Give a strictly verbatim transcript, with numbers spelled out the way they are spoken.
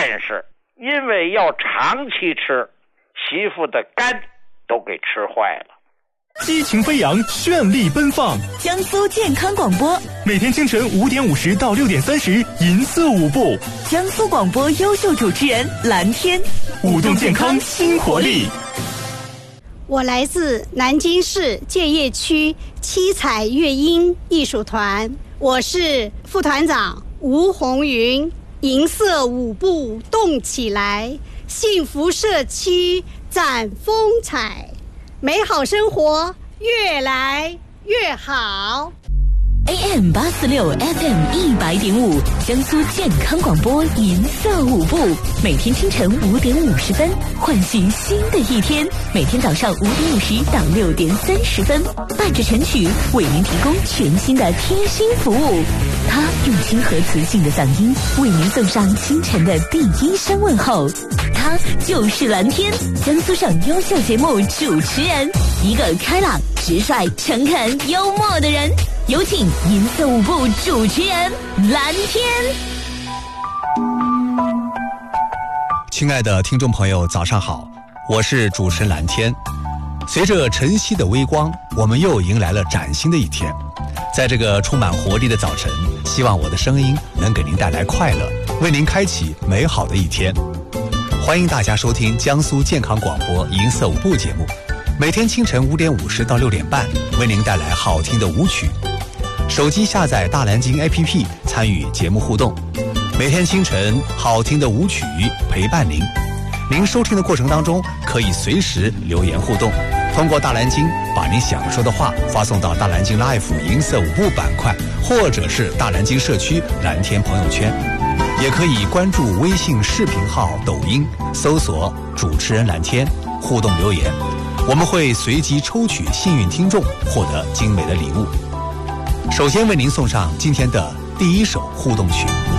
但是因为要长期吃，媳妇的肝都给吃坏了。 激情飞扬，绚丽奔放， 江苏健康广播， 每天清晨五点五十到六点三十，银色舞步。 江苏广播优秀主持人蓝天， 舞动健康新活力。 我来自南京市建邺区七彩乐音艺术团，我是副团长吴红云。银色舞步动起来，幸福社区展风采，美好生活越来越好。 A M 八四六 F M 一百点五，江苏健康广播银色舞步，每天清晨五点五十分，唤醒新的一天。每天早上五点五十到六点三十分，伴着晨曲为您提供全新的贴心服务。他用亲和磁性的嗓音为您送上清晨的第一声问候。他就是蓝天，江苏省优秀节目主持人，一个开朗、直率、诚恳、幽默的人。有请银色舞步主持人蓝天。 亲爱的听众朋友，早上好，我是主持人蓝天。随着晨曦的微光，我们又迎来了崭新的一天。在这个充满活力的早晨，希望我的声音能给您带来快乐，为您开启美好的一天。欢迎大家收听江苏健康广播银色舞步节目，每天清晨五点五十到六点半，为您带来好听的舞曲。手机下载大蓝鲸 A P P 参与节目互动，每天清晨好听的舞曲陪伴您。您收听的过程当中可以随时留言互动，通过大蓝鲸把您想说的话发送到大蓝鲸 Life 银色舞步板块，或者是大蓝鲸社区蓝天朋友圈，也可以关注微信视频号、抖音，搜索主持人蓝天，互动留言，我们会随机抽取幸运听众，获得精美的礼物。首先为您送上今天的第一首互动曲。